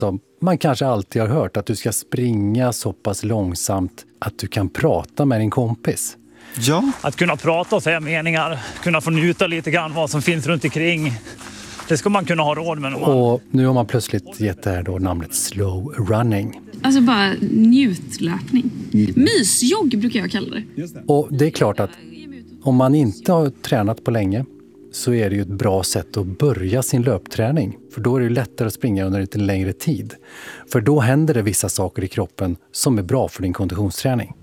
Så man kanske alltid har hört att du ska springa så pass långsamt att du kan prata med din kompis. Ja. Att kunna prata och säga meningar, kunna få njuta lite grann vad som finns runt omkring. Det ska man kunna ha råd med. Och nu har man plötsligt gett det här då namnet slow running. Alltså bara njutlöpning. Mysjogg brukar jag kalla det. Och det är klart att om man inte har tränat på länge så är det ju ett bra sätt att börja sin löpträning. För då är det lättare att springa under lite längre tid. För då händer det vissa saker i kroppen som är bra för din konditionsträning.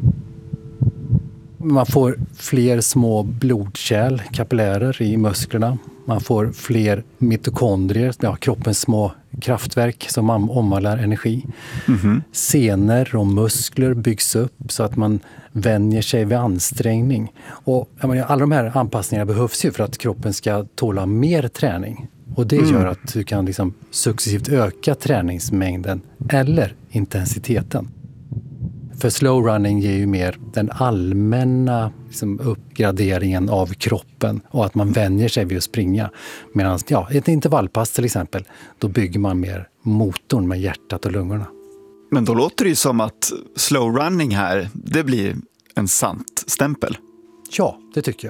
Man får fler små blodkärl, kapillärer i musklerna. Man får fler mitokondrier, kroppens små kraftverk som omvandlar energi. Senor och muskler byggs upp så att man vänjer sig vid ansträngning. Och alla de här anpassningarna behövs ju för att kroppen ska tåla mer träning. Och det gör att du kan liksom successivt öka träningsmängden eller intensiteten. För slow running ger ju mer den allmänna liksom, uppgraderingen av kroppen och att man vänjer sig vid att springa. Medan ett intervallpass till exempel, då bygger man mer motorn med hjärtat och lungorna. Men då låter det ju som att slow running här, det blir en sant stämpel. Ja, det tycker jag.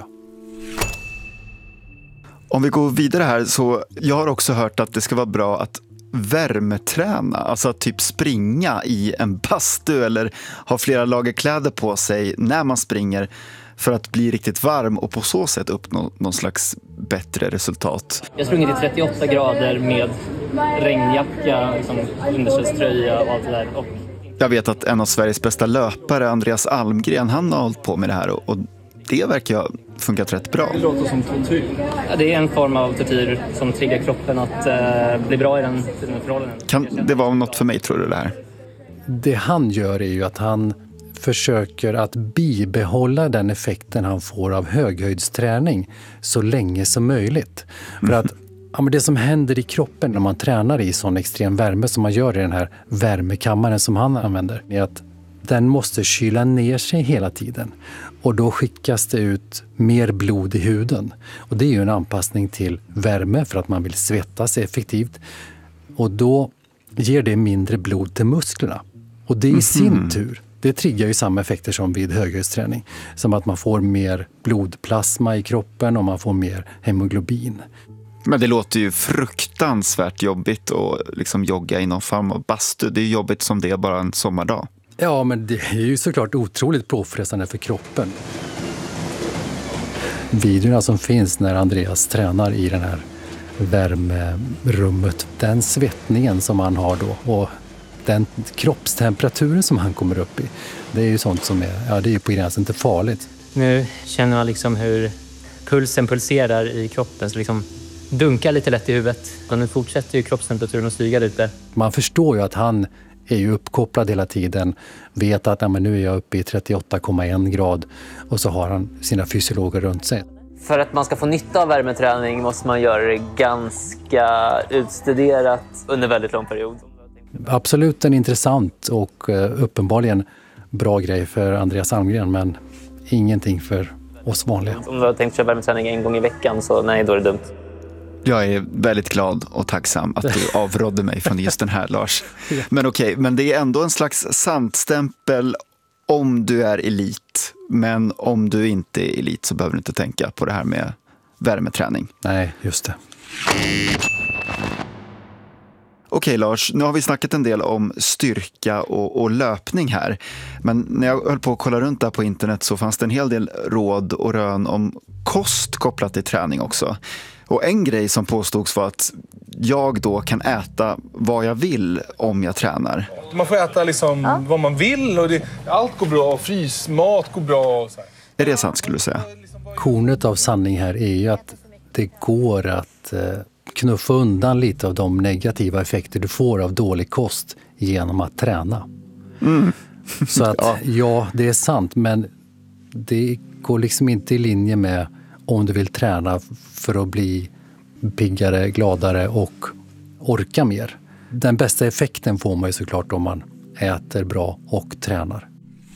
Om vi går vidare här så, jag har också hört att det ska vara bra att värmeträna, alltså att typ springa i en bastu eller ha flera lager kläder på sig när man springer för att bli riktigt varm och på så sätt uppnå någon slags bättre resultat. Jag sprungit i 38 grader med regnjacka, liksom, underställströja och allt det där. Jag vet att en av Sveriges bästa löpare, Andreas Almgren, han har hållit på med det här och det verkar ha funkat rätt bra. Det låter som tortyr. Ja, det är en form av tortyr som triggar kroppen att bli bra i den förhållanden. Kan det vara något för mig, tror du, det här? Det han gör är ju att han försöker att bibehålla den effekten han får av höghöjdsträning så länge som möjligt. För att det som händer i kroppen när man tränar i sån extrem värme som man gör i den här värmekammaren som han använder är att den måste kyla ner sig hela tiden. Och då skickas det ut mer blod i huden. Och det är ju en anpassning till värme för att man vill svettas effektivt. Och då ger det mindre blod till musklerna. Och det i sin tur, det triggar ju samma effekter som vid höghöjdsträning. Som att man får mer blodplasma i kroppen och man får mer hemoglobin. Men det låter ju fruktansvärt jobbigt att liksom jogga i någon form av bastu. Det är jobbigt som det är bara en sommardag. Ja, men det är ju såklart otroligt påfrestande för kroppen. Videorna som finns när Andreas tränar i den här värmerummet, den svettningen som han har då och den kroppstemperaturen som han kommer upp i, det är ju sånt som är, det är ju på gränsen inte farligt. Nu känner man liksom hur pulsen pulserar i kroppen, så liksom dunkar lite lätt i huvudet. Och nu fortsätter ju kroppstemperaturen att stiga lite. Man förstår ju att han är ju uppkopplad hela tiden, vet att nu är jag uppe i 38,1 grad och så har han sina fysiologer runt sig. För att man ska få nytta av värmeträning måste man göra det ganska utstuderat under väldigt lång period. Absolut en intressant och uppenbarligen bra grej för Andreas Almgren, men ingenting för oss vanliga. Om du har tänkt köra värmeträning en gång i veckan så nej, då är det dumt. Jag är väldigt glad och tacksam att du avrådde mig från just den här, Lars. Men okej, men det är ändå en slags santstämpel om du är elit. Men om du inte är elit så behöver du inte tänka på det här med värmeträning. Nej, just det. Okej, Lars, nu har vi snackat en del om styrka och löpning här. Men när jag höll på att kolla runt där på internet så fanns det en hel del råd och rön om kost kopplat till träning också. Och en grej som påstods var att jag då kan äta vad jag vill om jag tränar. Man får äta liksom vad man vill och allt går bra, frysmat går bra. Och så här. Är det sant, skulle du säga? Kornet av sanning här är ju att det går att knuffa undan lite av de negativa effekter du får av dålig kost genom att träna. Så att ja, det är sant, men det går liksom inte i linje med om du vill träna för att bli piggare, gladare och orka mer. Den bästa effekten får man ju såklart om man äter bra och tränar.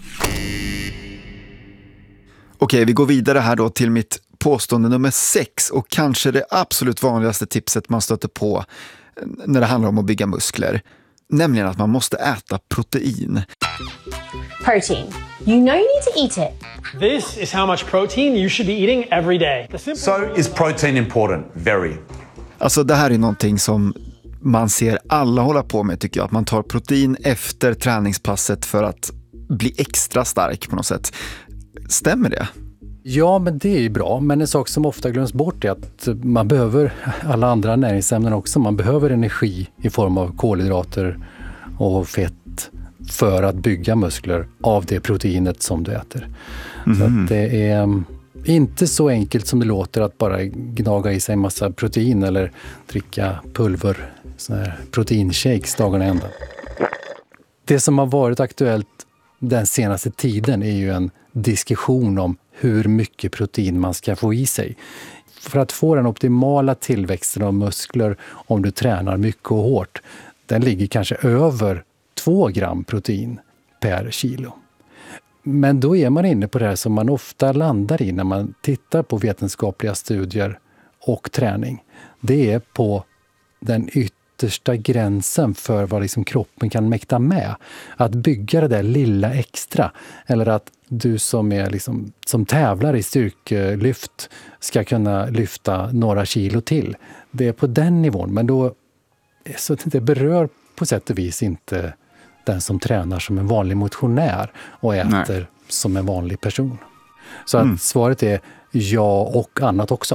Okej, vi går vidare här då till mitt påstående nummer 6 och kanske det absolut vanligaste tipset man stöter på när det handlar om att bygga muskler. Nämligen att man måste äta protein. Protein. You know you need to eat it. This is how much protein you should be eating every day. So is protein important? Very. Alltså det här är någonting som man ser alla hålla på med, tycker jag. Att man tar protein efter träningspasset för att bli extra stark på något sätt. Stämmer det? Ja, men det är ju bra. Men en sak som ofta glöms bort är att man behöver alla andra näringsämnen också. Man behöver energi i form av kolhydrater och fett för att bygga muskler av det proteinet som du äter. Så att det är inte så enkelt som det låter att bara gnaga i sig en massa protein eller dricka pulver, såna här proteinshakes dagarna ända. Det som har varit aktuellt den senaste tiden är ju en diskussion om hur mycket protein man ska få i sig. För att få den optimala tillväxten av muskler om du tränar mycket och hårt, den ligger kanske över 2 gram protein per kilo. Men då är man inne på det här som man ofta landar i när man tittar på vetenskapliga studier och träning. Det är på den yttersta gränsen för vad liksom kroppen kan mäkta med. Att bygga det där lilla extra, eller att du som är som tävlar i styrkelyft ska kunna lyfta några kilo till. Det är på den nivån, men då så det berör på sätt och vis inte den som tränar som en vanlig motionär och äter som en vanlig person. Så att svaret är ja och annat också.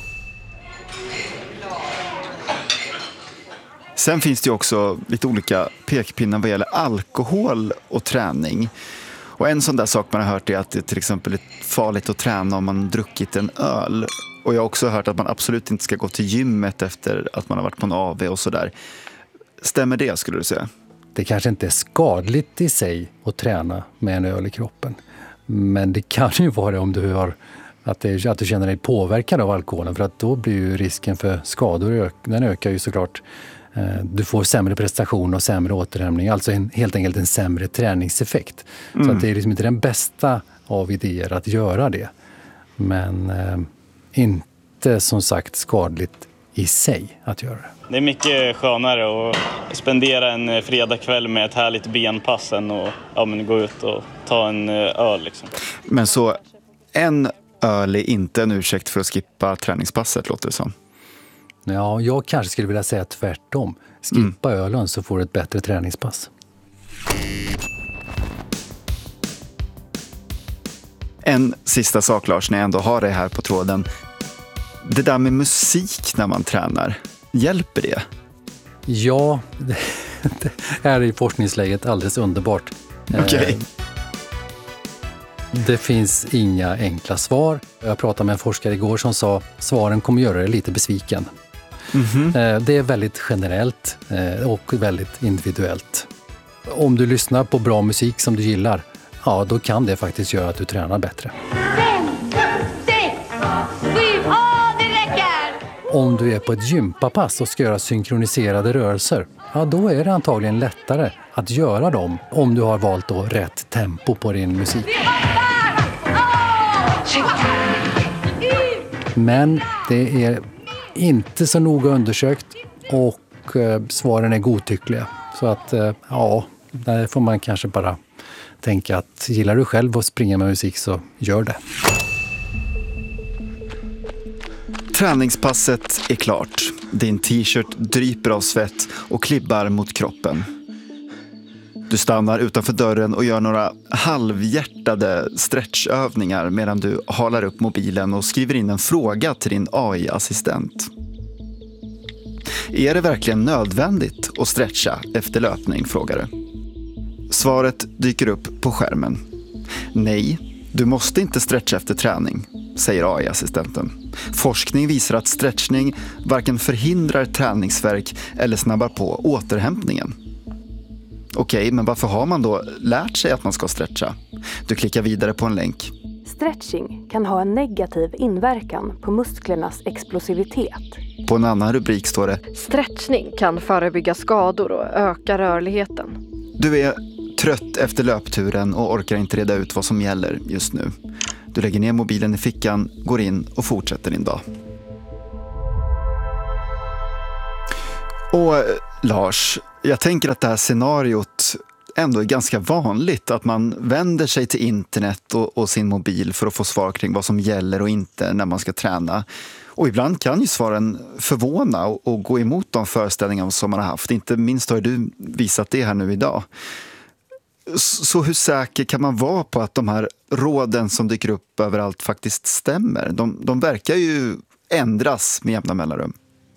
Sen finns det ju också lite olika pekpinnar vad gäller alkohol och träning. Och en sån där sak man har hört är att det till exempel är farligt att träna om man druckit en öl. Och jag har också hört att man absolut inte ska gå till gymmet efter att man har varit på en AV och sådär. Stämmer det, skulle du säga? Det kanske inte är skadligt i sig att träna med en öl i kroppen. Men det kan ju vara det om du har att du känner dig påverkad av alkoholen. För att då blir ju risken för skador, den ökar ju såklart. Du får sämre prestation och sämre återhämtning. Alltså helt enkelt en sämre träningseffekt. Så att det är liksom inte den bästa av idéer att göra det. Men inte som sagt skadligt i sig att göra det. Det är mycket skönare att spendera en fredagkväll med ett härligt benpass än att gå ut och ta en öl. Liksom. Men så en öl är inte en ursäkt för att skippa träningspasset, låter det som. Ja, jag kanske skulle vilja säga tvärtom. Skippa ölen så får du ett bättre träningspass. En sista sak, Lars, när jag ändå har det här på tråden. Det där med musik när man tränar, hjälper det? Ja, det är i forskningsläget alldeles underbart. Okej. Det finns inga enkla svar. Jag pratade med en forskare igår som sa svaren kommer göra dig lite besviken. Det är väldigt generellt och väldigt individuellt. Om du lyssnar på bra musik som du gillar, ja, då kan det faktiskt göra att du tränar bättre. 5, 6, 7, det räcker! Om du är på ett gympapass och ska göra synkroniserade rörelser, ja, då är det antagligen lättare att göra dem om du har valt då rätt tempo på din musik. Men det är inte så noga undersökt och svaren är godtyckliga. Så att ja, där får man kanske bara tänka att gillar du själv att springa med musik så gör det. Träningspasset är klart. Din t-shirt dryper av svett och klibbar mot kroppen. Du stannar utanför dörren och gör några halvhjärtade stretchövningar medan du halar upp mobilen och skriver in en fråga till din AI-assistent. Är det verkligen nödvändigt att stretcha efter löpning, frågar du. Svaret dyker upp på skärmen. Nej, du måste inte stretcha efter träning, säger AI-assistenten. Forskning visar att stretchning varken förhindrar träningsvärk eller snabbar på återhämtningen. Okej, men varför har man då lärt sig att man ska stretcha? Du klickar vidare på en länk. Stretching kan ha en negativ inverkan på musklernas explosivitet. På en annan rubrik står det: Stretchning kan förebygga skador och öka rörligheten. Du är trött efter löpturen och orkar inte reda ut vad som gäller just nu. Du lägger ner mobilen i fickan, går in och fortsätter din dag. Och Lars, jag tänker att det här scenariot ändå är ganska vanligt, att man vänder sig till internet och sin mobil för att få svar kring vad som gäller och inte när man ska träna. Och ibland kan ju svaren förvåna och gå emot de föreställningar som man har haft. Inte minst har du visat det här nu idag. Så hur säker kan man vara på att de här råden som dyker upp överallt faktiskt stämmer? De verkar ju ändras med jämna mellanrum.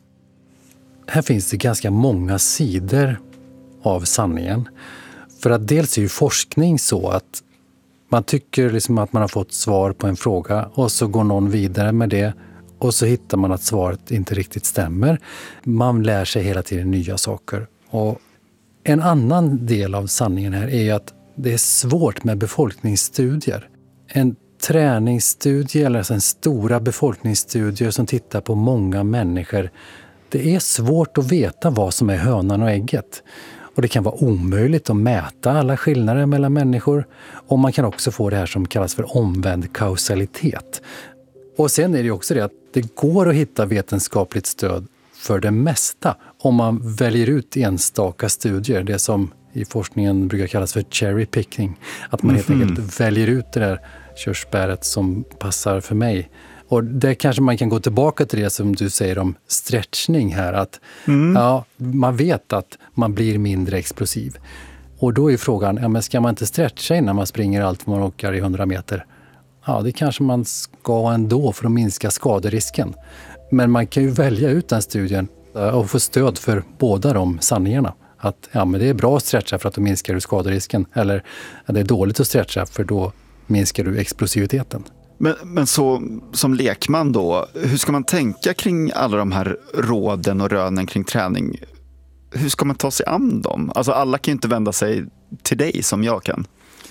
Här finns det ganska många sidor av sanningen. För att dels är ju forskning så att man tycker liksom att man har fått svar på en fråga och så går någon vidare med det och så hittar man att svaret inte riktigt stämmer. Man lär sig hela tiden nya saker. Och en annan del av sanningen här är ju att det är svårt med befolkningsstudier. En träningsstudie eller en stora befolkningsstudier som tittar på många människor. Det är svårt att veta vad som är hönan och ägget. Och det kan vara omöjligt att mäta alla skillnader mellan människor. Och man kan också få det här som kallas för omvänd kausalitet. Och sen är det också det att det går att hitta vetenskapligt stöd för det mesta om man väljer ut enstaka studier. Det som i forskningen brukar kallas för cherry picking. Att man helt enkelt väljer ut det där körsbäret som passar för mig. Och där kanske man kan gå tillbaka till det som du säger om stretchning här. Att ja, man vet att man blir mindre explosiv. Och då är frågan, ja, men ska man inte stretcha innan man springer allt man åker i 100 meter? Ja, det kanske man ska ändå för att minska skaderisken. Men man kan ju välja ut den studien och få stöd för båda de sanningarna. Att ja, men det är bra att stretcha för att då minskar du skaderisken. Eller ja, det är dåligt att stretcha för då minskar du explosiviteten. Men så som lekman då, hur ska man tänka kring alla de här råden och rönen kring träning? Hur ska man ta sig an dem? Alltså alla kan ju inte vända sig till dig som jag kan.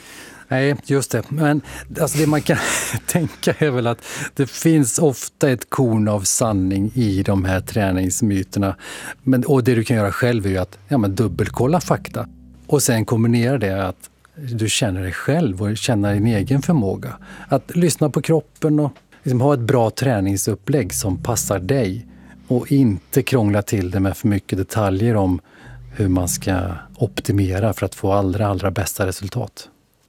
Nej, just det. Men alltså det man kan tänka är väl att det finns ofta ett korn av sanning i de här träningsmyterna. Och det du kan göra själv är ju att dubbelkolla fakta. Och sen kombinera det att du känner dig själv och känner din egen förmåga. Att lyssna på kroppen och liksom ha ett bra träningsupplägg som passar dig. Och inte krångla till det med för mycket detaljer om hur man ska optimera för att få allra bästa resultat.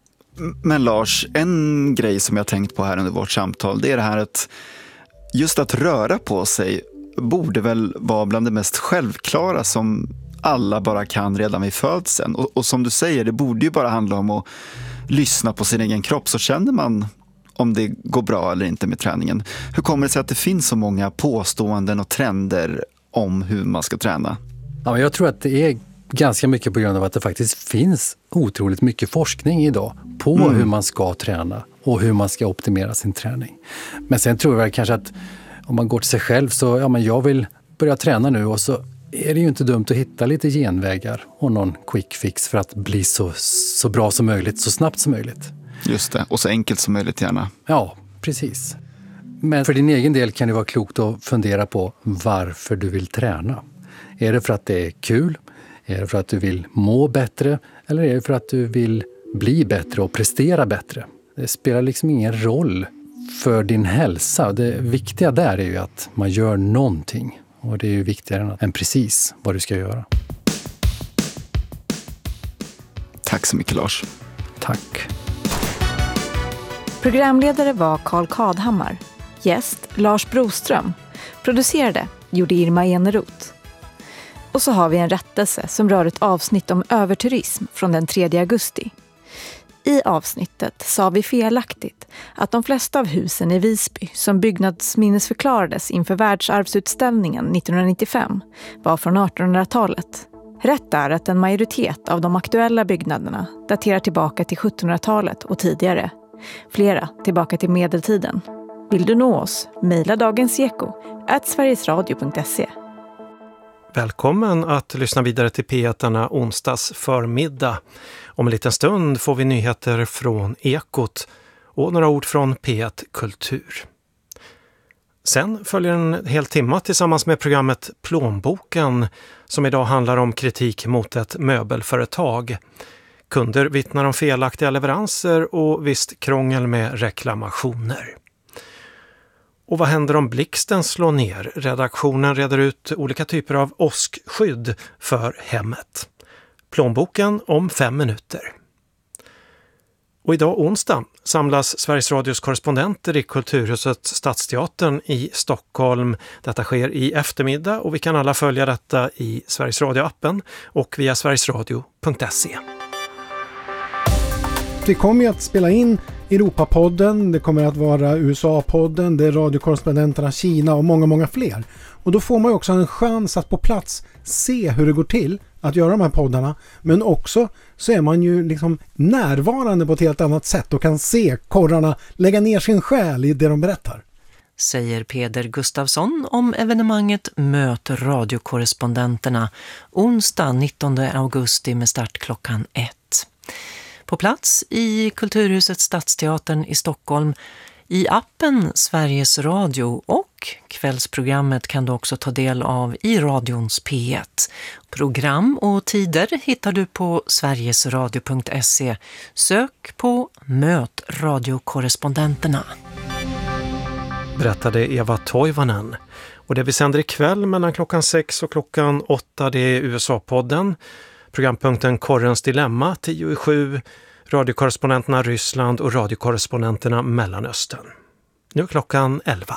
Men Lars, en grej som jag tänkt på här under vårt samtal, det är det här att just att röra på sig borde väl vara bland det mest självklara som alla bara kan redan vid födseln. Och som du säger, det borde ju bara handla om att lyssna på sin egen kropp, så känner man om det går bra eller inte med träningen. Hur kommer det sig att det finns så många påståenden och trender om hur man ska träna? Ja, jag tror att det är ganska mycket på grund av att det faktiskt finns otroligt mycket forskning idag på hur man ska träna och hur man ska optimera sin träning. Men sen tror jag kanske att om man går till sig själv så, men jag vill börja träna nu, och så är det ju inte dumt att hitta lite genvägar och någon quick fix för att bli så bra som möjligt, så snabbt som möjligt. Just det, och så enkelt som möjligt gärna. Ja, precis. Men för din egen del kan det vara klokt att fundera på varför du vill träna. Är det för att det är kul? Är det för att du vill må bättre? Eller är det för att du vill bli bättre och prestera bättre? Det spelar liksom ingen roll för din hälsa. Det viktiga där är ju att man gör någonting. Och det är ju viktigare än precis vad du ska göra. Tack så mycket, Lars. Tack. Programledare var Carl Kadhammar. Gäst Lars Broström. Producerade gjorde Irma Eneroth. Och så har vi en rättelse som rör ett avsnitt om överturism från den 3 augusti. I avsnittet sa vi felaktigt att de flesta av husen i Visby som byggnadsminnesförklarades inför världsarvsutställningen 1995 var från 1800-talet. Rätt är att en majoritet av de aktuella byggnaderna daterar tillbaka till 1700-talet och tidigare. Flera tillbaka till medeltiden. Vill du nå oss? Mejla dagenseko@sverigesradio.se. Välkommen att lyssna vidare till P1 onsdags förmiddag. Om en liten stund får vi nyheter från Ekot och några ord från P1 Kultur. Sen följer en hel timme tillsammans med programmet Plånboken som idag handlar om kritik mot ett möbelföretag. Kunder vittnar om felaktiga leveranser och visst krångel med reklamationer. Och vad händer om blixten slår ner? Redaktionen reder ut olika typer av åskskydd för hemmet. Plånboken om 5 minuter. Och idag onsdag samlas Sveriges Radios korrespondenter i Kulturhuset Stadsteatern i Stockholm. Detta sker i eftermiddag och vi kan alla följa detta i Sveriges Radio-appen och via sverigesradio.se. Vi kommer ju att spela in Europapodden, det kommer att vara USA-podden, det är radiokorrespondenterna Kina och många fler. Och då får man ju också en chans att på plats se hur det går till att göra de här poddarna. Men också så är man ju liksom närvarande på ett helt annat sätt och kan se korrarna lägga ner sin själ i det de berättar. Säger Peder Gustafsson om evenemanget Möt radiokorrespondenterna onsdag 19 augusti med start klockan 1. På plats i Kulturhuset Stadsteatern i Stockholm, i appen Sveriges Radio och kvällsprogrammet kan du också ta del av i radions P1. Program och tider hittar du på sverigesradio.se. Sök på Möt radiokorrespondenterna. Berättade Eva Toivonen. Och det vi sänder ikväll mellan klockan 6 och klockan 8 det är USA-podden. Programpunkten Korrens dilemma 10:07, radiokorrespondenterna Ryssland och radiokorrespondenterna Mellanöstern. Nu är klockan 11.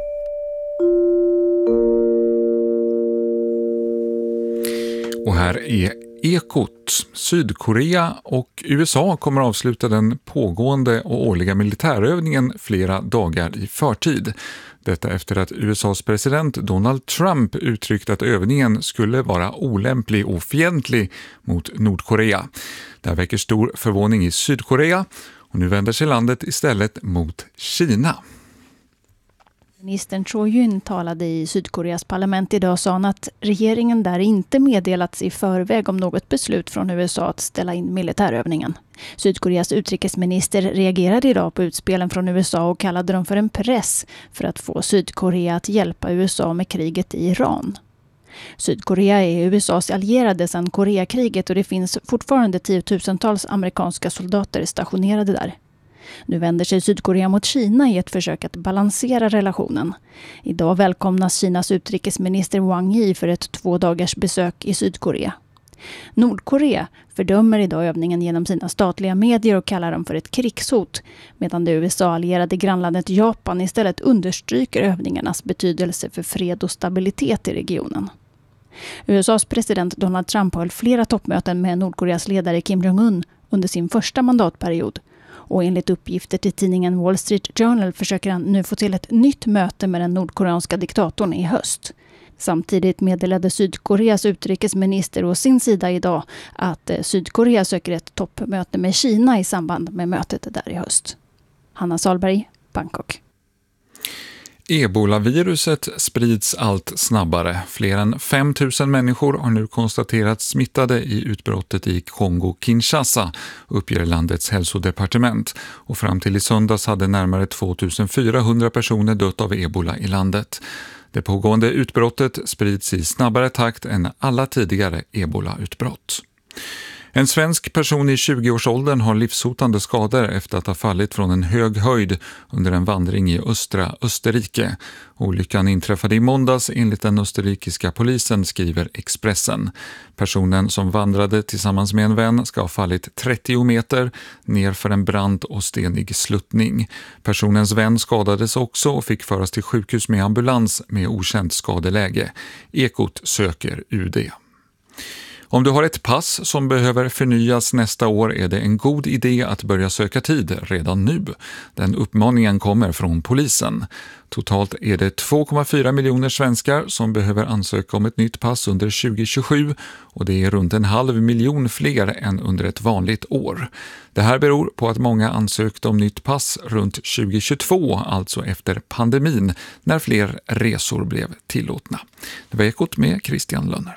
Och här är Ekot. Sydkorea och USA kommer att avsluta den pågående och årliga militärövningen flera dagar i förtid. Detta efter att USAs president Donald Trump uttryckt att övningen skulle vara olämplig och fientlig mot Nordkorea. Det här väcker stor förvåning i Sydkorea och nu vänder sig landet istället mot Kina. Ministern Cho Yun talade i Sydkoreas parlament idag och sa att regeringen där inte meddelats i förväg om något beslut från USA att ställa in militärövningen. Sydkoreas utrikesminister reagerade idag på utspelen från USA och kallade dem för en press för att få Sydkorea att hjälpa USA med kriget i Iran. Sydkorea är USAs allierade sedan Koreakriget och det finns fortfarande tiotusentals amerikanska soldater stationerade där. Nu vänder sig Sydkorea mot Kina i ett försök att balansera relationen. Idag välkomnas Kinas utrikesminister Wang Yi för ett 2 dagars besök i Sydkorea. Nordkorea fördömer idag övningen genom sina statliga medier och kallar dem för ett krigshot, medan det USA-allierade grannlandet Japan istället understryker övningarnas betydelse för fred och stabilitet i regionen. USAs president Donald Trump höll flera toppmöten med Nordkoreas ledare Kim Jong-un under sin första mandatperiod. Och enligt uppgifter till tidningen Wall Street Journal försöker han nu få till ett nytt möte med den nordkoreanska diktatorn i höst. Samtidigt meddelade Sydkoreas utrikesminister å sin sida idag att Sydkorea söker ett toppmöte med Kina i samband med mötet där i höst. Hanna Salberg, Bangkok. Ebola-viruset sprids allt snabbare. Fler än 5 000 människor har nu konstaterats smittade i utbrottet i Kongo-Kinshasa, uppger landets hälsodepartement. Och fram till i söndags hade närmare 2 400 personer dött av ebola i landet. Det pågående utbrottet sprids i snabbare takt än alla tidigare ebola-utbrott. En svensk person i 20-årsåldern har livshotande skador efter att ha fallit från en hög höjd under en vandring i östra Österrike. Olyckan inträffade i måndags enligt den österrikiska polisen, skriver Expressen. Personen som vandrade tillsammans med en vän ska ha fallit 30 meter ner för en brant och stenig sluttning. Personens vän skadades också och fick föras till sjukhus med ambulans med okänt skadeläge. Ekot söker UD. Om du har ett pass som behöver förnyas nästa år är det en god idé att börja söka tid redan nu. Den uppmaningen kommer från polisen. Totalt är det 2,4 miljoner svenskar som behöver ansöka om ett nytt pass under 2027 och det är runt 500 000 fler än under ett vanligt år. Det här beror på att många ansökte om nytt pass runt 2022, alltså efter pandemin, när fler resor blev tillåtna. Det var Ekot med Christian Lönner.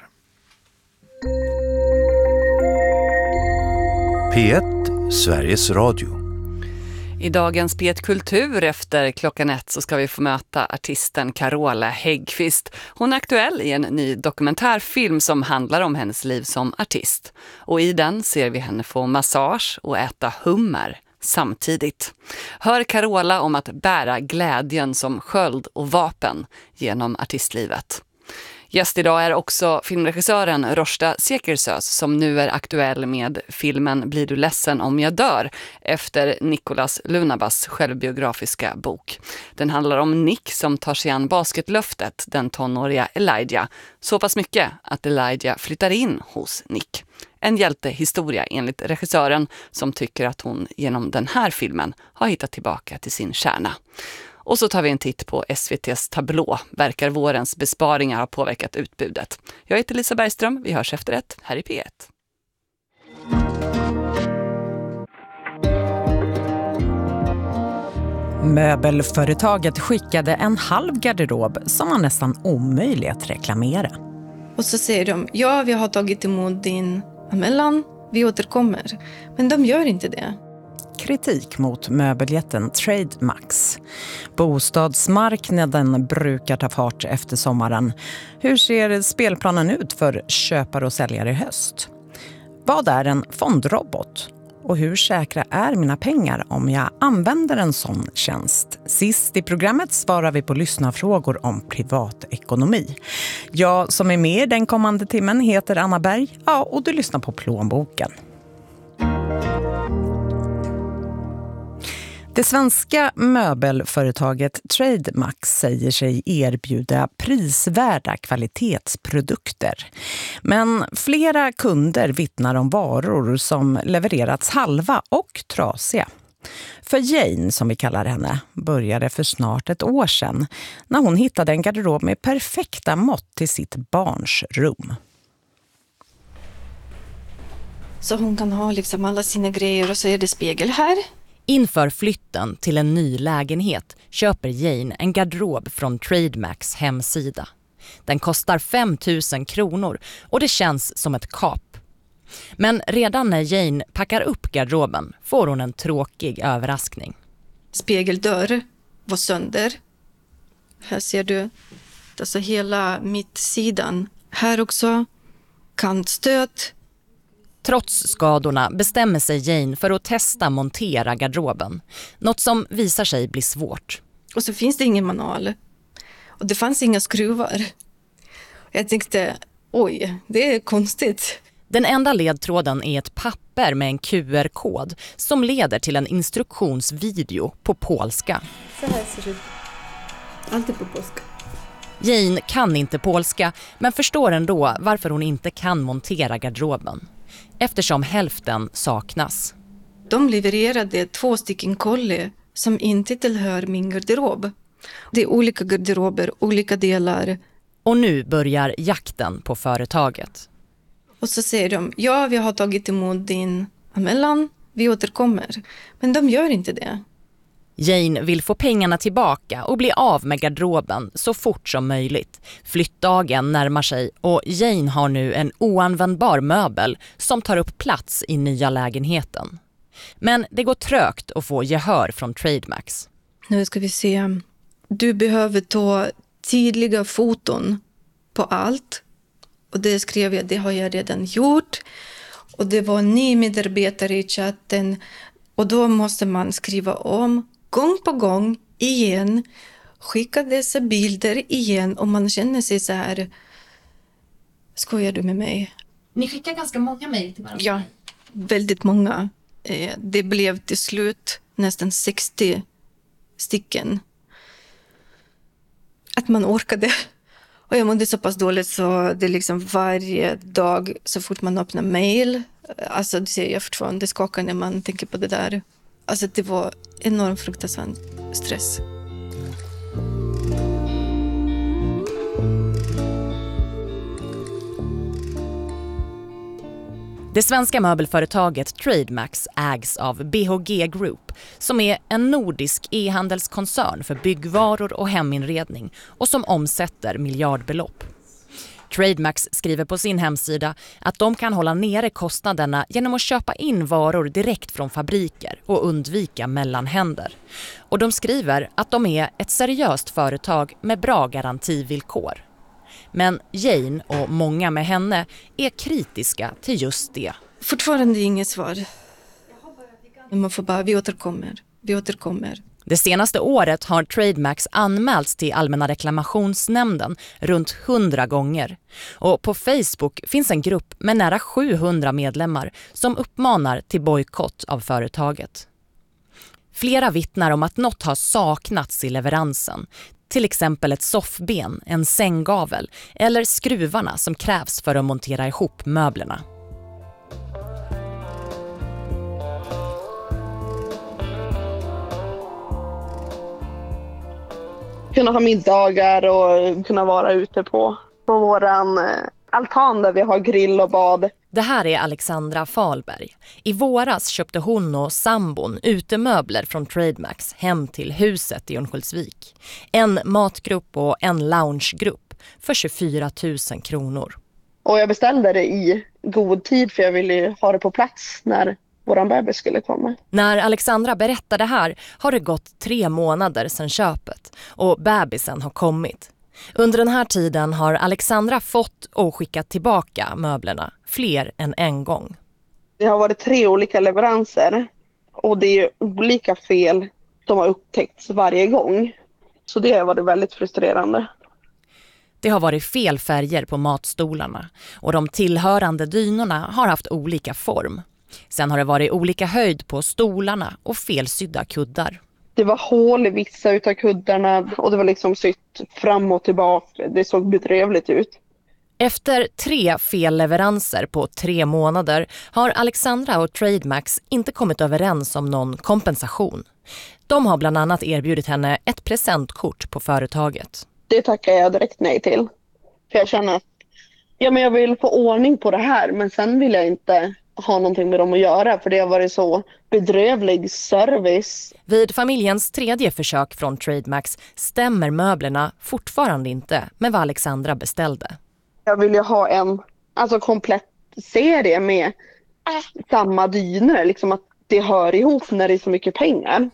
P1, Sveriges Radio. I dagens P1 Kultur efter klockan 1 så ska vi få möta artisten Carola Häggkvist. Hon är aktuell i en ny dokumentärfilm som handlar om hennes liv som artist. Och i den ser vi henne få massage och äta hummer samtidigt. Hör Carola om att bära glädjen som sköld och vapen genom artistlivet. Gäst idag är också filmregissören Roshda Sekersöz som nu är aktuell med filmen Blir du ledsen om jag dör efter Nicolas Lunabas självbiografiska bok. Den handlar om Nick som tar sig an basketlöftet, den tonåriga Elijah, så pass mycket att Elijah flyttar in hos Nick. En hjältehistoria enligt regissören som tycker att hon genom den här filmen har hittat tillbaka till sin kärna. Och så tar vi en titt på SVT:s tablå. Verkar vårens besparingar ha påverkat utbudet. Jag heter Lisa Bergström. Vi hörs efter ett här i P1. Möbelföretaget skickade en halv garderob som var nästan omöjlig att reklamera. Och så säger de, ja, vi har tagit emot din anmälan, vi återkommer. Men de gör inte det. Kritik mot möbeljätten Trademax. Bostadsmarknaden brukar ta fart efter sommaren. Hur ser spelplanen ut för köpare och säljare i höst? Vad är en fondrobot? Och hur säkra är mina pengar om jag använder en sån tjänst? Sist i programmet svarar vi på lyssnarfrågor om privatekonomi. Jag som är med den kommande timmen heter Anna Berg. Ja, och du lyssnar på Plånboken. Det svenska möbelföretaget Trademax säger sig erbjuda prisvärda kvalitetsprodukter. Men flera kunder vittnar om varor som levererats halva och trasiga. För Jane, som vi kallar henne, började för snart ett år sedan när hon hittade en garderob med perfekta mått till sitt barns rum. Så hon kan ha liksom alla sina grejer och så är det spegel här. Inför flytten till en ny lägenhet köper Jane en garderob från Trademax hemsida. Den kostar 5 000 kronor och det känns som ett kap. Men redan när Jane packar upp garderoben får hon en tråkig överraskning. Spegeldörr var sönder. Här ser du alltså hela mittsidan. Här också kantstöt. Trots skadorna bestämmer sig Jane för att testa montera garderoben. Något som visar sig bli svårt. Och så finns det ingen manual. Och det fanns inga skruvar. Jag tänkte, oj, det är konstigt. Den enda ledtråden är ett papper med en QR-kod som leder till en instruktionsvideo på polska. Så här ser det ut. Alltid på polska. Jane kan inte polska men förstår ändå varför hon inte kan montera garderoben. Eftersom hälften saknas. De levererade 2 stycken kolli som inte tillhör min garderob. Det är olika garderober, olika delar. Och nu börjar jakten på företaget. Och så säger de, ja, vi har tagit emot din anmälan, vi återkommer. Men de gör inte det. Jane vill få pengarna tillbaka och bli av med garderoben så fort som möjligt. Flyttdagen närmar sig och Jane har nu en oanvändbar möbel som tar upp plats i nya lägenheten. Men det går trögt att få gehör från Trademax. Nu ska vi se. Du behöver ta tydliga foton på allt. Och det skrev jag, det har jag redan gjort. Och det var en ny medarbetare i chatten. Och då måste man skriva om gång på gång igen. Skicka dessa bilder igen om man känner sig så här. Skojar du med mig? Ni skickar ganska många mejl till varandra. Ja, väldigt många. Det blev till slut nästan 60 stycken. Att man orkade. Och jag mådde så pass dåligt så det liksom varje dag så fort man öppnar mejl. Alltså det ser jag fortfarande, det skakar när man tänker på det där. Alltså det var enormt fruktansvärd stress. Det svenska möbelföretaget Trademax ägs av BHG Group som är en nordisk e-handelskoncern för byggvaror och heminredning och som omsätter miljardbelopp. Trademax skriver på sin hemsida att de kan hålla nere kostnaderna genom att köpa in varor direkt från fabriker och undvika mellanhänder. Och de skriver att de är ett seriöst företag med bra garantivillkor. Men Jane och många med henne är kritiska till just det. Fortfarande inget svar. Man får bara, vi återkommer. Det senaste året har Trademax anmälts till Allmänna reklamationsnämnden runt 100 gånger. Och på Facebook finns en grupp med nära 700 medlemmar som uppmanar till bojkott av företaget. Flera vittnar om att något har saknats i leveransen. Till exempel ett soffben, en sänggavel eller skruvarna som krävs för att montera ihop möblerna. Kunna ha middagar och kunna vara ute på våran altan där vi har grill och bad. Det här är Alexandra Falberg. I våras köpte hon och sambon utemöbler från Trademax hem till huset i Örnsköldsvik. En matgrupp och en loungegrupp för 24 000 kronor. Och jag beställde det i god tid för jag ville ha det på plats när våran bebis skulle komma. När Alexandra berättade det här har det gått 3 månader sedan köpet och bebisen har kommit. Under den här tiden har Alexandra fått och skickat tillbaka möblerna fler än en gång. Det har varit 3 olika leveranser och det är olika fel som har upptäckts varje gång. Så det har varit väldigt frustrerande. Det har varit fel färger på matstolarna och de tillhörande dynorna har haft olika form. Sen har det varit olika höjd på stolarna och felsydda kuddar. Det var hål i vissa utav kuddarna och det var liksom sytt fram och tillbaka. Det såg bedrövligt ut. Efter 3 felleveranser på 3 månader har Alexandra och Trademax inte kommit överens om någon kompensation. De har bland annat erbjudit henne ett presentkort på företaget. Det tackar jag direkt nej till. För jag känner att jag vill få ordning på det här men sen vill jag inte ha någonting med dem att göra för det har varit så bedrövlig service. Vid familjens 3:e försök från Trademax stämmer möblerna fortfarande inte med vad Alexandra beställde. Jag vill ju ha en komplett serie med samma dyner, liksom att det hör ihop när det är så mycket pengar.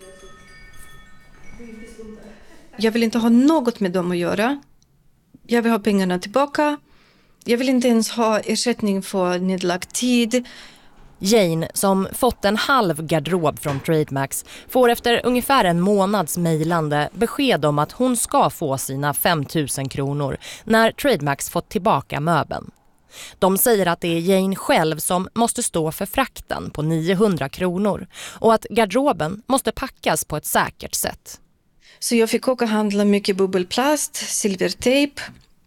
Jag vill inte ha något med dem att göra. Jag vill ha pengarna tillbaka. Jag vill inte ens ha ersättning för nedlagd tid. Jane, som fått en halv garderob från Trademax, får efter ungefär en månads mejlande besked om att hon ska få sina 5 000 kronor när Trademax fått tillbaka möbeln. De säger att det är Jane själv som måste stå för frakten på 900 kronor och att garderoben måste packas på ett säkert sätt. Så jag fick åka handla mycket bubbelplast, silvertejp.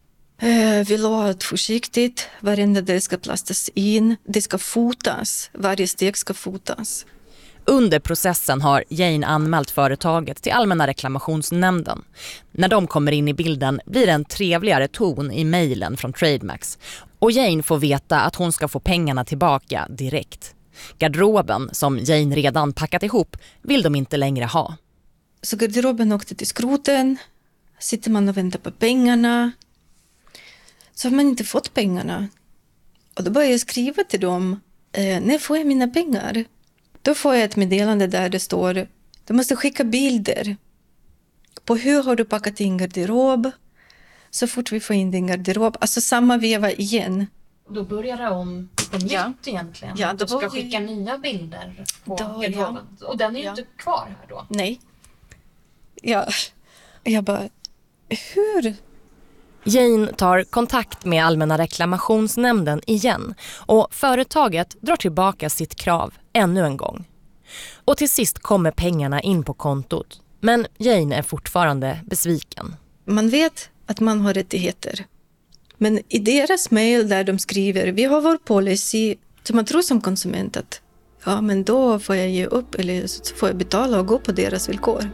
Vi låt försiktigt, varenda del ska plastas in, det ska fotas, varje steg ska fotas. Under processen har Jane anmält företaget till Allmänna reklamationsnämnden. När de kommer in i bilden blir det en trevligare ton i mejlen från Trademax. Och Jane får veta att hon ska få pengarna tillbaka direkt. Garderoben, som Jane redan packat ihop, vill de inte längre ha. Så garderoben åkte till skroten, sitter man och väntar på pengarna. Så har man inte fått pengarna. Och då börjar jag skriva till dem, när får jag mina pengar? Då får jag ett meddelande där det står, du måste skicka bilder på hur har du packat in garderob. Så fort vi får in din garderob, alltså samma veva igen. Då börjar det om på nytt egentligen. Ja, du ska skicka nya bilder på garderoben. Ja. Och den är ju inte kvar här då. Nej. Ja, jag bara, hur? Jane tar kontakt med Allmänna reklamationsnämnden igen och företaget drar tillbaka sitt krav ännu en gång. Och till sist kommer pengarna in på kontot, men Jane är fortfarande besviken. Man vet att man har rättigheter. Men i deras mejl där de skriver, vi har vår policy, så man tror som konsument att ja, men då får jag ge upp eller så får jag betala och gå på deras villkor.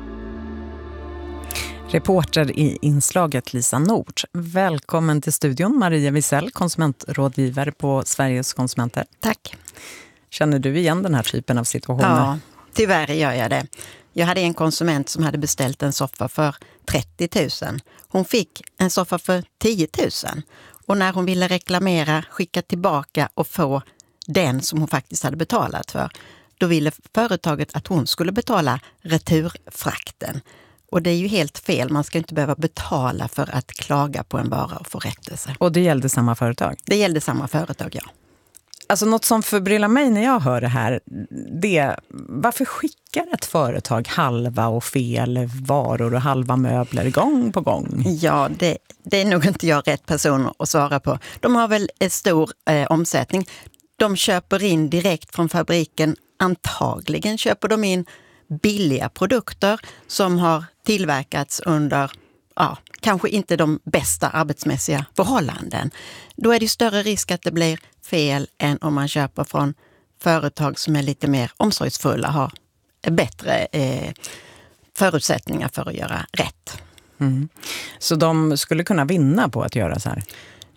Reporter i inslaget Lisa Nord. Välkommen till studion Maria Wisell, konsumentrådgivare på Sveriges konsumenter. Tack. Känner du igen den här typen av situationer? Ja, tyvärr gör jag det. Jag hade en konsument som hade beställt en soffa för 30 000. Hon fick en soffa för 10 000. Och när hon ville reklamera, skicka tillbaka och få den som hon faktiskt hade betalat för, då ville företaget att hon skulle betala returfrakten. Och det är ju helt fel. Man ska inte behöva betala för att klaga på en vara och få rättelse. Och det gällde samma företag? Det gällde samma företag, ja. Alltså något som förbryllar mig när jag hör det här, det varför skickar ett företag halva och fel varor och halva möbler gång på gång? Ja, det är nog inte jag rätt person att svara på. De har väl en stor omsättning. De köper in direkt från fabriken. Antagligen köper de in billiga produkter som har tillverkats under kanske inte de bästa arbetsmässiga förhållanden. Då är det större risk att det blir fel än om man köper från företag som är lite mer omsorgsfulla, har bättre förutsättningar för att göra rätt. Mm. Så de skulle kunna vinna på att göra så här?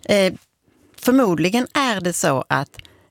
Förmodligen är det så att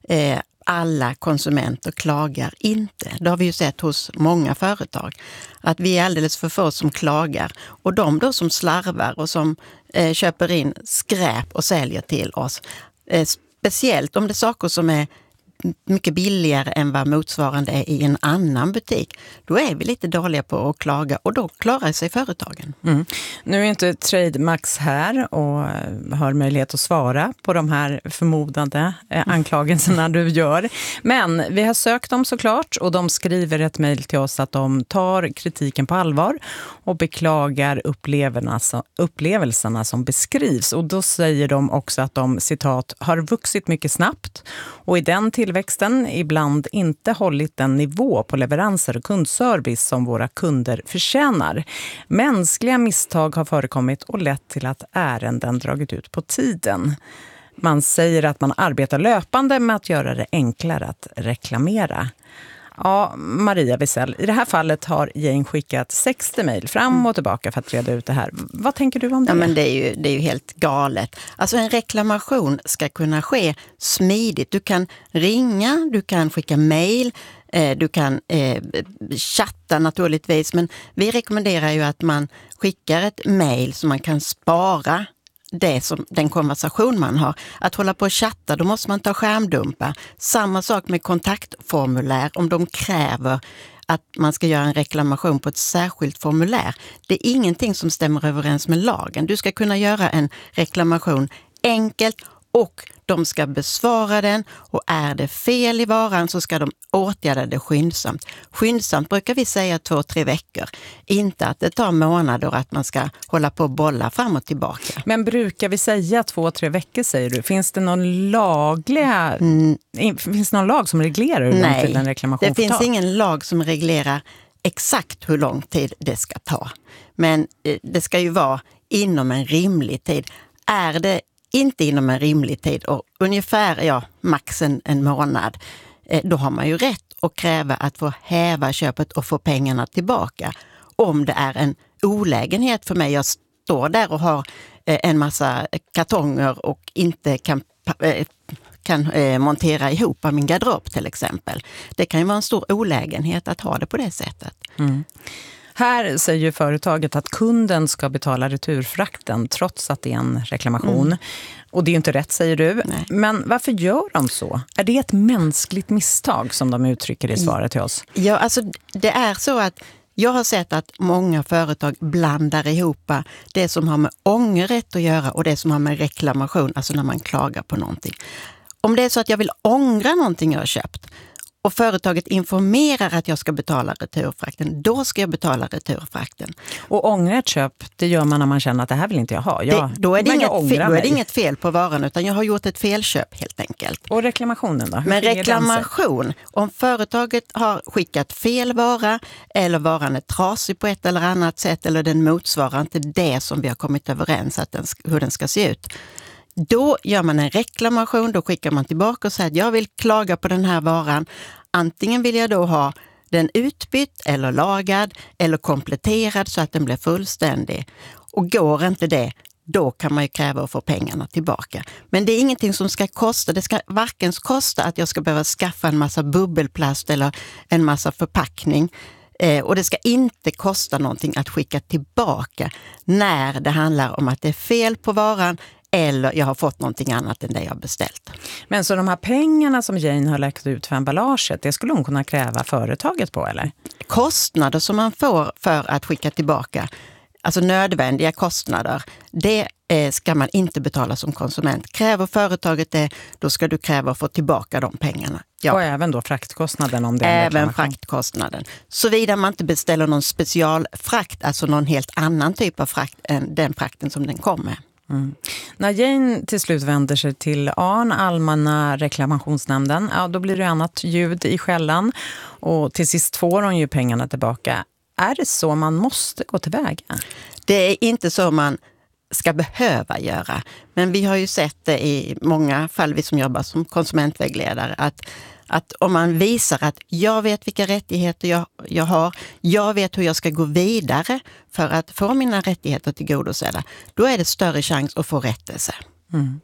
alla konsumenter klagar inte. Det har vi ju sett hos många företag. Att vi är alldeles för få som klagar. Och de då som slarvar och som köper in skräp och säljer till oss. Speciellt om det är saker som är mycket billigare än vad motsvarande är i en annan butik. Då är vi lite dåliga på att klaga och då klarar sig företagen. Mm. Nu är inte Trademax här och har möjlighet att svara på de här förmodade anklagelserna du gör. Men vi har sökt dem såklart och de skriver ett mejl till oss att de tar kritiken på allvar och beklagar upplevelserna som beskrivs. Och då säger de också att de, citat, har vuxit mycket snabbt och i den tillväxten ibland inte hållit den nivå på leveranser och kundservice som våra kunder förtjänar. Mänskliga misstag har förekommit och lett till att ärenden dragit ut på tiden. Man säger att man arbetar löpande med att göra det enklare att reklamera. Ja, Maria Wisell, i det här fallet har Jane skickat 60 mejl fram och tillbaka för att reda ut det här. Vad tänker du om det? Ja, men det är ju helt galet. Alltså en reklamation ska kunna ske smidigt. Du kan ringa, du kan skicka mejl, du kan chatta naturligtvis. Men vi rekommenderar ju att man skickar ett mejl så man kan spara den konversation man har. Att hålla på och chatta, då måste man ta skärmdumpa. Samma sak med kontaktformulär. Om de kräver att man ska göra en reklamation på ett särskilt formulär. Det är ingenting som stämmer överens med lagen. Du ska kunna göra en reklamation enkelt och de ska besvara den, och är det fel i varan så ska de åtgärda det skyndsamt. Skyndsamt brukar vi säga 2-3 veckor. Inte att det tar månader att man ska hålla på och bolla fram och tillbaka. Men brukar vi säga 2-3 veckor, säger du? Finns det någon finns det någon lag som reglerar hur lång tid en reklamation får ta? Det finns ingen lag som reglerar exakt hur lång tid det ska ta. Men det ska ju vara inom en rimlig tid. Är det inte inom en rimlig tid och ungefär max en månad, då har man ju rätt att kräva att få häva köpet och få pengarna tillbaka. Om det är en olägenhet för mig, jag står där och har en massa kartonger och inte kan montera ihop av min garderob till exempel. Det kan ju vara en stor olägenhet att ha det på det sättet. Mm. Här säger företaget att kunden ska betala returfrakten trots att det är en reklamation. Mm. Och det är ju inte rätt, säger du. Nej. Men varför gör de så? Är det ett mänskligt misstag som de uttrycker i svaret till oss? Ja, alltså det är så att jag har sett att många företag blandar ihop det som har med ångerrätt att göra och det som har med reklamation, alltså när man klagar på någonting. Om det är så att jag vill ångra någonting jag har köpt och företaget informerar att jag ska betala returfrakten, då ska jag betala returfrakten. Och ångra ett köp, det gör man när man känner att det här vill inte jag ha. Då är det inget fel på varan, utan jag har gjort ett felköp helt enkelt. Och reklamationen då? Men reklamation, om företaget har skickat fel vara eller varan är trasig på ett eller annat sätt eller den motsvarar inte det som vi har kommit överens hur den ska se ut. Då gör man en reklamation, då skickar man tillbaka och säger att jag vill klaga på den här varan. Antingen vill jag då ha den utbytt eller lagad eller kompletterad så att den blir fullständig. Och går inte det, då kan man ju kräva att få pengarna tillbaka. Men det är ingenting som ska kosta. Det ska varken kosta att jag ska behöva skaffa en massa bubbelplast eller en massa förpackning. Och det ska inte kosta någonting att skicka tillbaka när det handlar om att det är fel på varan eller jag har fått någonting annat än det jag har beställt. Men så de här pengarna som Jane har lagt ut för emballaget, det skulle hon kunna kräva företaget på, eller? Kostnader som man får för att skicka tillbaka, alltså nödvändiga kostnader, det ska man inte betala som konsument. Kräver företaget det, då ska du kräva att få tillbaka de pengarna. Ja. Och även då fraktkostnaden om det är även fraktkostnaden. Såvida man inte beställer någon specialfrakt, alltså någon helt annan typ av frakt än den frakten som den kommer. Mm. När Jane till slut vänder sig till ARN, Allmänna reklamationsnämnden, då blir det annat ljud i skällan och till sist får hon ju pengarna tillbaka. Är det så man måste gå tillväga? Det är inte så man ska behöva göra. Men vi har ju sett det i många fall, vi som jobbar som konsumentvägledare, att om man visar att jag vet vilka rättigheter jag har, jag vet hur jag ska gå vidare för att få mina rättigheter tillgodosedda, då är det större chans att få rättelse. Mm.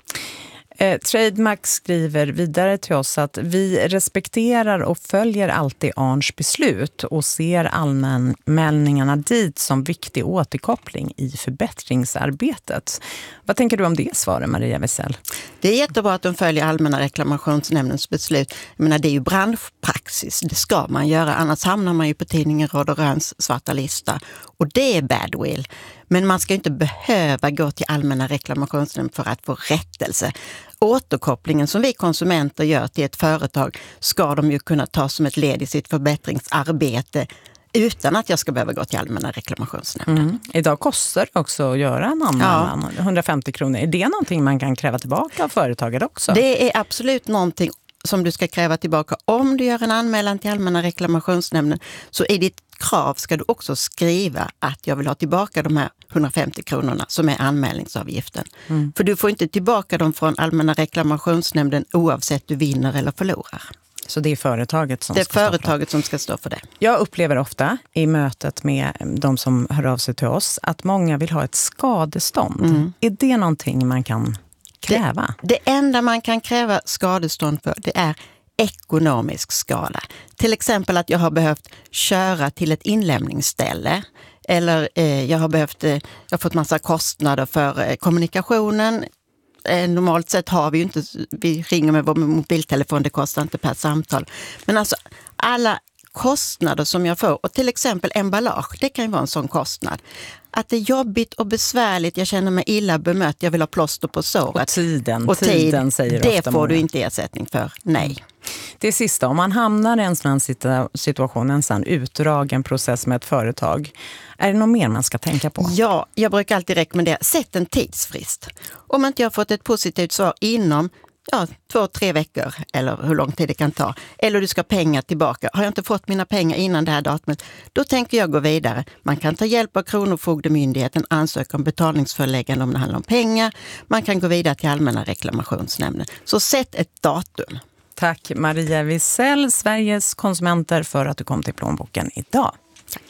Trademax skriver vidare till oss att vi respekterar och följer alltid ARNs beslut och ser anmälningarna dit som viktig återkoppling i förbättringsarbetet. Vad tänker du om det svaret, Maria Wisell? Det är jättebra att de följer Allmänna reklamationsnämndens beslut. Jag menar, det är ju branschpraxis, det ska man göra, annars hamnar man ju på tidningen Råd och Röns svarta lista. Och det är badwill. Men man ska inte behöva gå till Allmänna reklamationsnämnden för att få rättelse. Återkopplingen som vi konsumenter gör till ett företag ska de ju kunna ta som ett led i sitt förbättringsarbete utan att jag ska behöva gå till Allmänna reklamationsnämnden. Mm. Idag kostar det också att göra en anmälan, 150 kronor. Är det någonting man kan kräva tillbaka av företaget också? Det är absolut någonting som du ska kräva tillbaka. Om du gör en anmälan till Allmänna reklamationsnämnden, så i ditt krav ska du också skriva att jag vill ha tillbaka de här 150 kronorna som är anmälningsavgiften. Mm. För du får inte tillbaka dem från Allmänna reklamationsnämnden oavsett du vinner eller förlorar. Så det är företaget som ska stå för det. Jag upplever ofta i mötet med de som hör av sig till oss att många vill ha ett skadestånd. Mm. Är det någonting man kan kräva? Det enda man kan kräva skadestånd för, det är ekonomisk skada. Till exempel att jag har behövt köra till ett inlämningsställe, eller jag har fått massa kostnader för kommunikationen. Normalt sett har vi ju inte, vi ringer med vår mobiltelefon, det kostar inte per samtal. Men alltså alla kostnader som jag får, och till exempel emballage, det kan ju vara en sån kostnad. Att det är jobbigt och besvärligt, jag känner mig illa bemött, jag vill ha plåster på såret. Och tiden säger det ofta får många. Du inte ersättning för, nej. Det sista, om man hamnar i en sån situation, en sån utdragen process med ett företag, är det något mer man ska tänka på? Ja, jag brukar alltid rekommendera, sätt en tidsfrist. Om inte jag har fått ett positivt svar inom 2-3 veckor, eller hur lång tid det kan ta, eller du ska ha pengar tillbaka. Har jag inte fått mina pengar innan det här datumet, då tänker jag gå vidare. Man kan ta hjälp av Kronofogdemyndigheten, ansöka om betalningsföreläggande om det handlar om pengar. Man kan gå vidare till Allmänna reklamationsnämnden. Så sätt ett datum. Tack Maria Wisell, Sveriges konsumenter, för att du kom till Plånboken idag. Tack.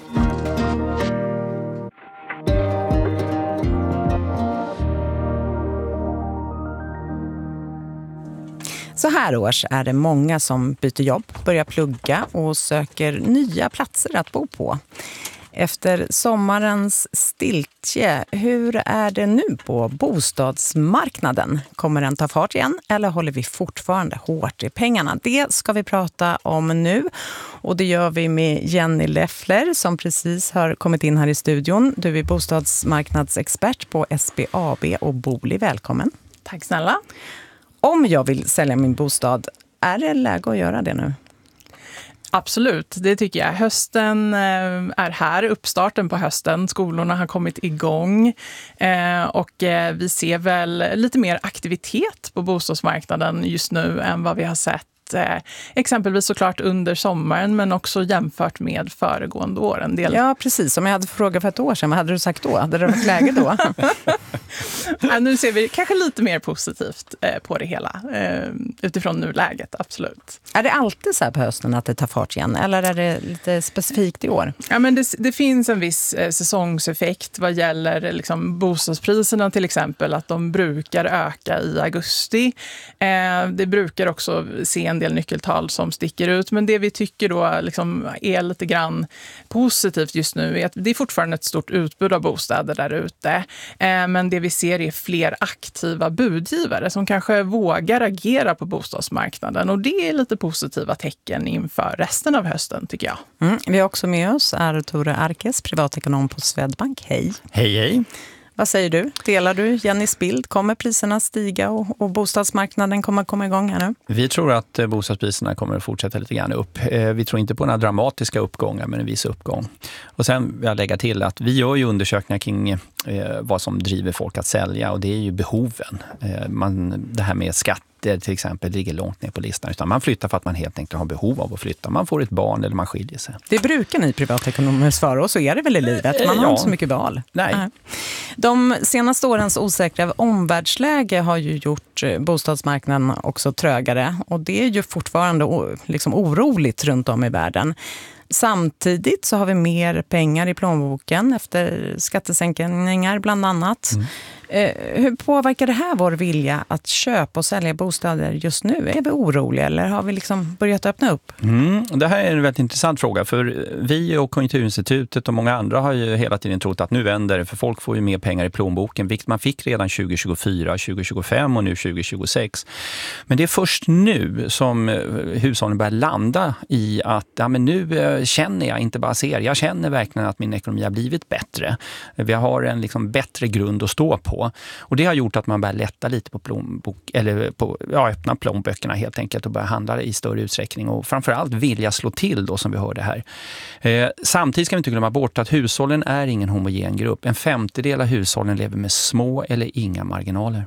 Så här års är det många som byter jobb, börjar plugga och söker nya platser att bo på. Efter sommarens stiltje, hur är det nu på bostadsmarknaden? Kommer den ta fart igen eller håller vi fortfarande hårt i pengarna? Det ska vi prata om nu, och det gör vi med Jenny Leffler som precis har kommit in här i studion. Du är bostadsmarknadsexpert på SBAB och Booli. Välkommen. Tack snälla. Om jag vill sälja min bostad, är det läge att göra det nu? Absolut, det tycker jag. Hösten är här, uppstarten på hösten. Skolorna har kommit igång och vi ser väl lite mer aktivitet på bostadsmarknaden just nu än vad vi har sett. Exempelvis såklart under sommaren, men också jämfört med föregående år en del. Ja, precis. Om jag hade frågat för ett år sedan, vad hade du sagt då? Hade det varit läge då? Nu ser vi kanske lite mer positivt på det hela utifrån nuläget, absolut. Är det alltid så här på hösten att det tar fart igen, eller är det lite specifikt i år? Ja, men det finns en viss säsongseffekt vad gäller liksom bostadspriserna till exempel, att de brukar öka i augusti. Det brukar också se en del nyckeltal som sticker ut, men det vi tycker då liksom är lite grann positivt just nu är att det är fortfarande ett stort utbud av bostäder där ute, men det vi ser är fler aktiva budgivare som kanske vågar agera på bostadsmarknaden, och det är lite positiva tecken inför resten av hösten tycker jag. Vi har också med oss Tore Arkes, privatekonom på Swedbank. Hej! Hej, hej! Vad säger du? Delar du Jennys bild? Kommer priserna stiga och bostadsmarknaden kommer komma igång här nu? Vi tror att bostadspriserna kommer att fortsätta lite grann upp. Vi tror inte på några dramatiska uppgångar, men en viss uppgång. Och sen vill jag lägga till att vi gör ju undersökningar kring vad som driver folk att sälja, och det är ju behoven. Det här med skatter till exempel ligger långt ner på listan, utan man flyttar för att man helt enkelt har behov av att flytta. Man får ett barn eller man skiljer sig. Det brukar ni privatekonomer svara, och så är det väl i livet. Man har inte så mycket val. Nej. De senaste årens osäkra omvärldsläge har ju gjort bostadsmarknaden också trögare, och det är ju fortfarande liksom oroligt runt om i världen. Samtidigt så har vi mer pengar i plånboken efter skattesänkningar bland annat. Hur påverkar det här vår vilja att köpa och sälja bostäder just nu? Är vi oroliga eller har vi liksom börjat öppna upp? Det här är en väldigt intressant fråga, för vi och Konjunkturinstitutet och många andra har ju hela tiden trott att nu vänder det, för folk får ju mer pengar i plånboken, vilket man fick redan 2024, 2025 och nu 2026. Men det är först nu som hushållen börjar landa i att men nu känner jag, inte bara ser, jag känner verkligen att min ekonomi har blivit bättre. Vi har en liksom bättre grund att stå på. Och det har gjort att man börjar lätta lite på plånbok, eller öppna plånböckerna helt enkelt och börja handla i större utsträckning och framförallt vilja slå till då, som vi hörde här. Samtidigt ska vi inte glömma bort att hushållen är ingen homogen grupp. 1/5 av hushållen lever med små eller inga marginaler.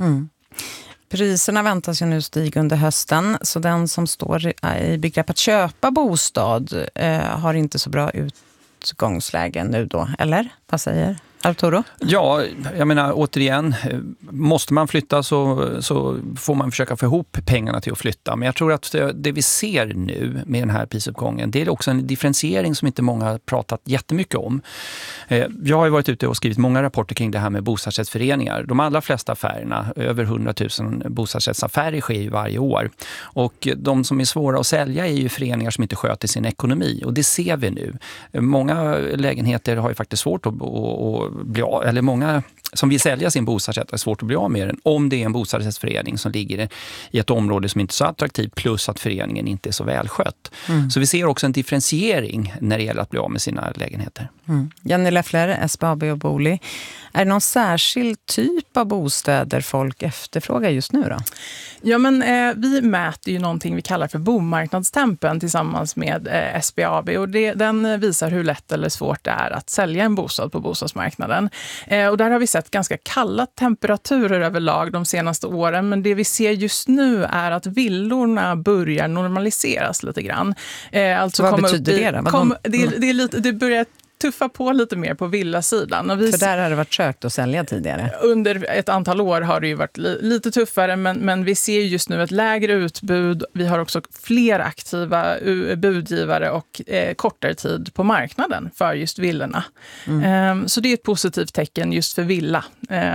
Priserna väntas ju nu stiga under hösten, så den som står i begrepp att köpa bostad har inte så bra utgångsläge nu då, eller? Vad säger Arturo? Ja, jag menar återigen, måste man flytta så får man försöka få ihop pengarna till att flytta. Men jag tror att det vi ser nu med den här prisuppgången, det är också en differentiering som inte många har pratat jättemycket om. Jag har ju varit ute och skrivit många rapporter kring det här med bostadsrättsföreningar. De allra flesta affärerna, över 100 000 bostadsrättsaffärer sker ju varje år. Och de som är svåra att sälja är ju föreningar som inte sköter sin ekonomi. Och det ser vi nu. Många lägenheter har ju faktiskt svårt att bli av, eller många som vill sälja sin bostadsrätt är svårt att bli av med den om det är en bostadsrättsförening som ligger i ett område som inte är så attraktivt, plus att föreningen inte är så välskött. Så vi ser också en differentiering när det gäller att bli av med sina lägenheter. Jenny Leffler, SBAB och Booli. Är det någon särskild typ av bostäder folk efterfrågar just nu då? Ja, men vi mäter ju någonting vi kallar för bomarknadstempen tillsammans med SBAB, och den visar hur lätt eller svårt det är att sälja en bostad på bostadsmarknaden. Och där har vi sett ganska kalla temperaturer överlag de senaste åren, men det vi ser just nu är att villorna börjar normaliseras lite grann. Alltså vad betyder det? Det börjar tuffa på lite mer på villasidan. För där har det varit sökt att sälja tidigare. Under ett antal år har det ju varit lite tuffare, men vi ser just nu ett lägre utbud. Vi har också fler aktiva budgivare och kortare tid på marknaden för just villorna. Så det är ett positivt tecken just för villa.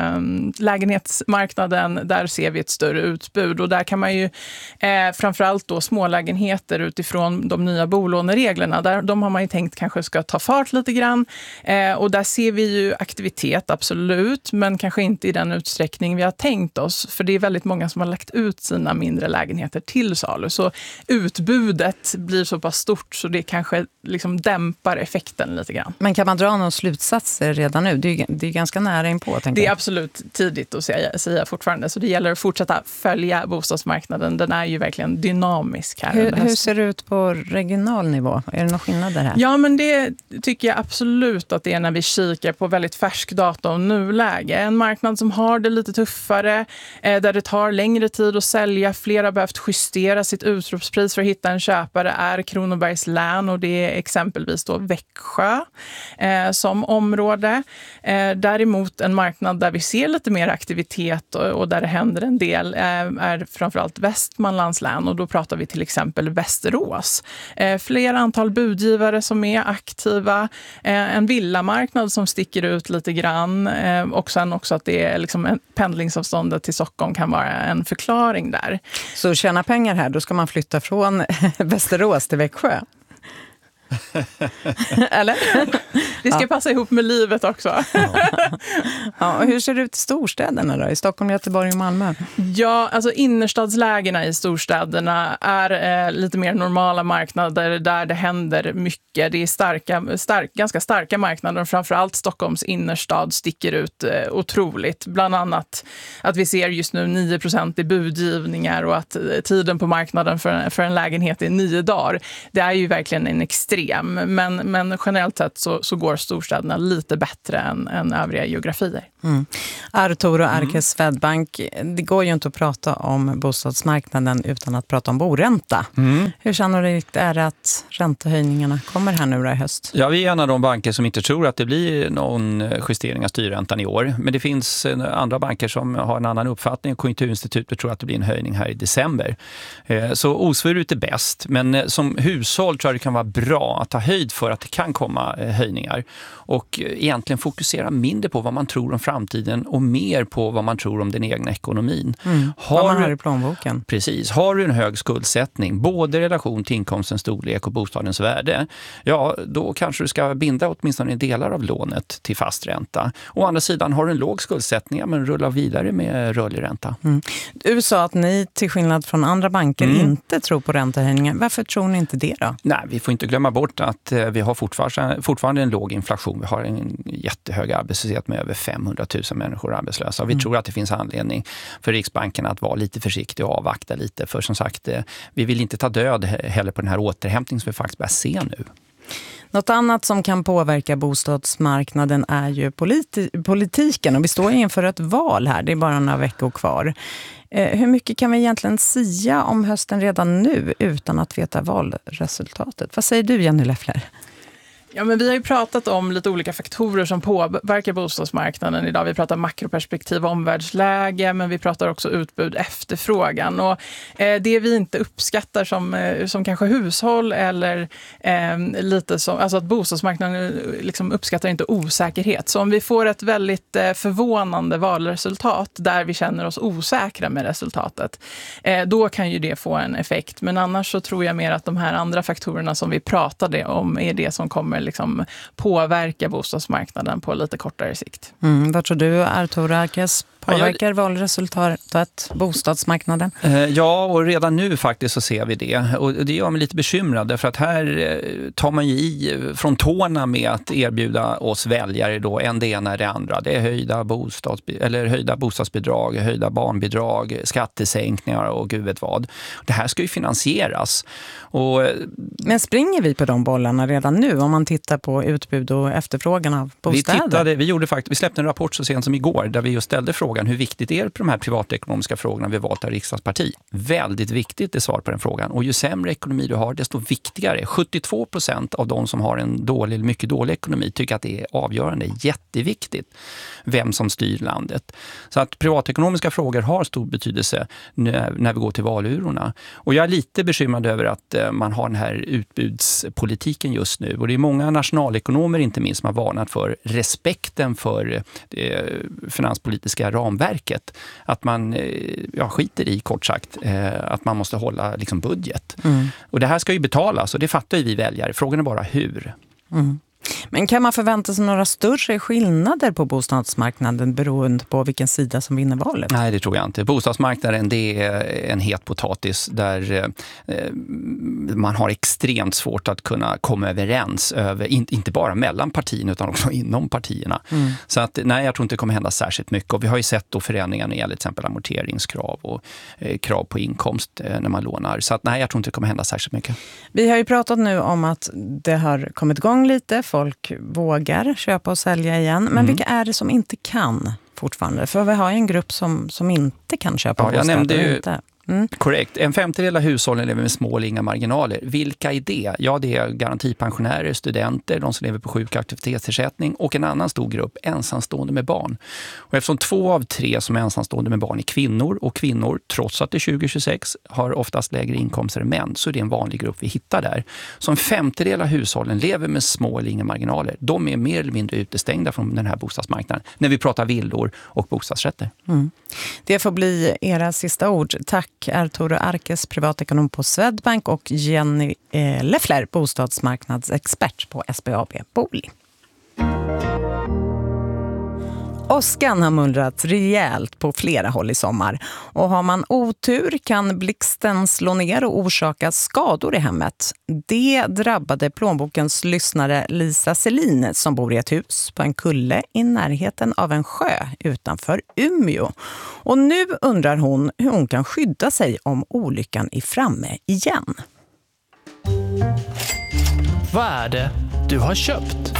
Lägenhetsmarknaden, där ser vi ett större utbud, och där kan man ju framförallt då smålägenheter utifrån de nya bolånereglerna, de har man ju tänkt kanske ska ta fart lite grann. Och där ser vi ju aktivitet, absolut, men kanske inte i den utsträckning vi har tänkt oss. För det är väldigt många som har lagt ut sina mindre lägenheter till salu. Så utbudet blir så pass stort så det kanske liksom dämpar effekten lite grann. Men kan man dra någon slutsatser redan nu? Det är ganska nära inpå, tänker jag. Det är absolut tidigt att säga fortfarande. Så det gäller att fortsätta följa bostadsmarknaden. Den är ju verkligen dynamisk här. Hur ser det ut på regional nivå? Är det några skillnader här? Ja, men det tycker jag absolut att det är när vi kikar på väldigt färsk data och nuläge. En marknad som har det lite tuffare, där det tar längre tid att sälja, flera har behövt justera sitt utropspris för att hitta en köpare, är Kronobergs län, och det är exempelvis då Växjö som område. Däremot en marknad där vi ser lite mer aktivitet och där det händer en del är framförallt Västmanlands län, och då pratar vi till exempel Västerås. Flera antal budgivare som är aktiva, en villamarknad som sticker ut lite grann, och sen också att det är liksom pendlingsavståndet till Stockholm kan vara en förklaring där. Så tjäna pengar här, då ska man flytta från Västerås till Växjö? Eller? Det ska passa ihop med livet också. Ja, och hur ser det ut i storstäderna då? I Stockholm, Göteborg och Malmö? Ja, alltså innerstadslägena i storstäderna är lite mer normala marknader där det händer mycket. Det är ganska starka marknader och framförallt Stockholms innerstad sticker ut otroligt. Bland annat att vi ser just nu 9% i budgivningar och att tiden på marknaden för en lägenhet är 9 dagar. Det är ju verkligen en extrem, men generellt sett så går storstäderna lite bättre än övriga geografier. Arturo Arques, Swedbank, det går ju inte att prata om bostadsmarknaden utan att prata om boränta. Hur sannolikt är det att räntehöjningarna kommer här nu i höst? Ja, vi är en av de banker som inte tror att det blir någon justering av styrräntan i år. Men det finns andra banker som har en annan uppfattning. Konjunkturinstitutet tror att det blir en höjning här i december. Så osvuret är bäst, men som hushåll tror jag det kan vara bra att ta höjd för att det kan komma höjningar. Och egentligen fokusera mindre på vad man tror om framtiden och mer på vad man tror om den egna ekonomin. Vad man har i plånboken. Precis. Har du en hög skuldsättning, både i relation till inkomstens storlek och bostadens värde, ja, då kanske du ska binda åtminstone delar av lånet till fast ränta. Å andra sidan har du en låg skuldsättning, men rulla vidare med rörlig ränta. Du sa att ni till skillnad från andra banker inte tror på räntehöjningar. Varför tror ni inte det då? Nej, vi får inte glömma bort att vi har fortfarande en låg inflation. Vi har en jättehög arbetslöshet med över 500 000 människor arbetslösa. Och vi tror att det finns anledning för Riksbanken att vara lite försiktig och avvakta lite. För som sagt, vi vill inte ta död heller på den här återhämtningen som vi faktiskt börjar se nu. Något annat som kan påverka bostadsmarknaden är ju politiken. Och vi står inför ett val här, det är bara några veckor kvar. Hur mycket kan vi egentligen sia om hösten redan nu utan att veta valresultatet? Vad säger du, Jenny Leffler? Ja, men vi har ju pratat om lite olika faktorer som påverkar bostadsmarknaden idag. Vi pratar makroperspektiv och omvärldsläge, men vi pratar också utbud, efterfrågan. Och det vi inte uppskattar som kanske hushåll eller lite som, alltså att bostadsmarknaden liksom uppskattar inte osäkerhet. Så om vi får ett väldigt förvånande valresultat där vi känner oss osäkra med resultatet, då kan ju det få en effekt. Men annars så tror jag mer att de här andra faktorerna som vi pratade om är det som kommer liksom påverka bostadsmarknaden på lite kortare sikt. Vad tror du, Arturo Arques? Påverkar valresultatet bostadsmarknaden? Ja, och redan nu faktiskt så ser vi det. Och det gör mig lite bekymrad, för att här tar man ju i från tårna med att erbjuda oss väljare då en det ena eller det andra. Det är höjda bostadsbidrag, höjda barnbidrag, skattesänkningar och gud vet vad. Det här ska ju finansieras. Men springer vi på de bollarna redan nu om man tittar på utbud och efterfrågan av bostäder? Vi släppte en rapport så sent som igår där vi just ställde frågan hur viktigt är det på de här privatekonomiska frågorna vi valt av riksdagsparti. Väldigt viktigt är svar på den frågan. Och ju sämre ekonomi du har, desto viktigare. 72% av de som har en dålig eller mycket dålig ekonomi tycker att det är avgörande, jätteviktigt vem som styr landet. Så att privatekonomiska frågor har stor betydelse när vi går till valurorna. Och jag är lite bekymrad över att man har den här utbudspolitiken just nu. Och det är många nationalekonomer inte minst som har varnat för respekten för finanspolitiska ramverket. Att man skiter i, kort sagt, att man måste hålla liksom budget. Och det här ska ju betalas och det fattar ju vi väljare. Frågan är bara hur. Men kan man förvänta sig några större skillnader på bostadsmarknaden beroende på vilken sida som vinner valet? Nej, det tror jag inte. Bostadsmarknaden, det är en het potatis där man har extremt svårt att kunna komma överens över, inte bara mellan partierna utan också inom partierna. Så att, nej, jag tror inte det kommer hända särskilt mycket. Och vi har ju sett då förändringar när det gäller till exempel amorteringskrav och krav på inkomst när man lånar. Så att, nej, jag tror inte det kommer hända särskilt mycket. Vi har ju pratat nu om att det har kommit igång lite. Folk vågar köpa och sälja igen. Men vilka är det som inte kan fortfarande? För vi har ju en grupp som inte kan köpa bostäder. Jag nämnde ju inte. Korrekt. En 50% av hushållen lever med små eller inga marginaler. Vilka är det? Ja, det är garantipensionärer, studenter, de som lever på sjuk- och aktivitetsersättning och en annan stor grupp, ensamstående med barn. Och eftersom 2 av 3 som är ensamstående med barn är kvinnor och kvinnor, trots att det är 2026, har oftast lägre inkomster än män, så är det en vanlig grupp vi hittar där. Så en 50% av hushållen lever med små eller inga marginaler. De är mer eller mindre utestängda från den här bostadsmarknaden när vi pratar villor och bostadsrätter. Det får bli era sista ord. Tack Arturo Arques, privatekonom på Swedbank, och Jenny Leffler, bostadsmarknadsexpert på SBAB Bolig. Åskan har mullrat rejält på flera håll i sommar. Och har man otur kan blixten slå ner och orsaka skador i hemmet. Det drabbade plånbokens lyssnare Lisa Selin som bor i ett hus på en kulle i närheten av en sjö utanför Umeå. Och nu undrar hon hur hon kan skydda sig om olyckan är framme igen. Vad är det du har köpt?